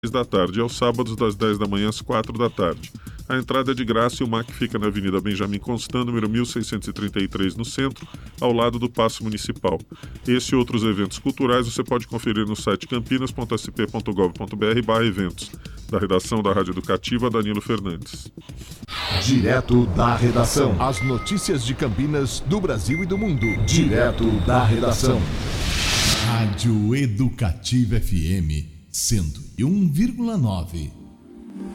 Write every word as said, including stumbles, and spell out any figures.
da tarde e aos sábados das dez da manhã às quatro da tarde. A entrada é de graça e o M A C fica na Avenida Benjamin Constant, número mil seiscentos e trinta e três, no centro, ao lado do Paço Municipal. Esse e outros eventos culturais você pode conferir no site campinas ponto s p ponto gov ponto b r barra eventos. Da redação da Rádio Educativa, Danilo Fernandes. Direto da redação. As notícias de Campinas, do Brasil e do mundo. Direto da redação. Rádio Educativa F M cento e um vírgula nove.